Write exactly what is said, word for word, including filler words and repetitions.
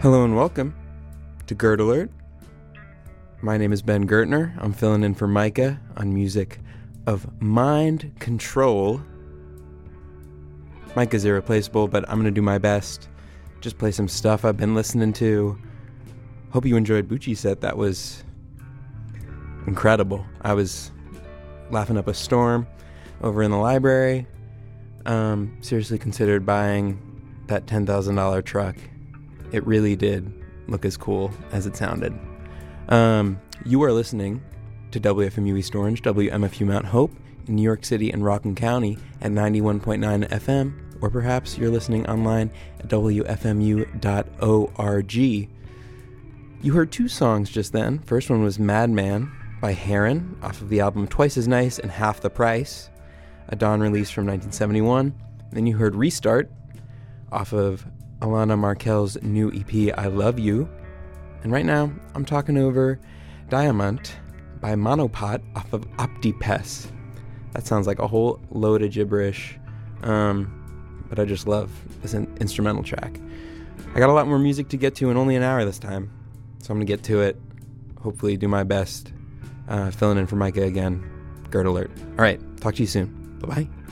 Hello and welcome to Gert Alert. My name is Ben Gertner. I'm filling in for Micah on music of Mind Control. Micah's irreplaceable, but I'm going to do my best. Just play some stuff I've been listening to. Hope you enjoyed Bucci's set. That was incredible. I was laughing up a storm over in the library. Um, seriously considered buying that ten thousand dollars truck. It really did look as cool as it sounded. Um, you are listening to W F M U East Orange, W M F U Mount Hope in New York City and Rockland County at ninety-one point nine F M, or perhaps you're listening online at W F M U dot org. You heard two songs just then. First one was Madman by Heron off of the album Twice as Nice and Half the Price, a Dawn release from nineteen seventy-one. Then you heard Restart off of Alana Markel's new E P, I Love You. And right now, I'm talking over Diamant by Monopod off of Optipes. That sounds like a whole load of gibberish, um, but I just love this in- instrumental track. I got a lot more music to get to in only an hour this time, so I'm going to get to it. Hopefully do my best. Uh, filling in for Micah again. Gert Alert. All right, talk to you soon. Bye-bye.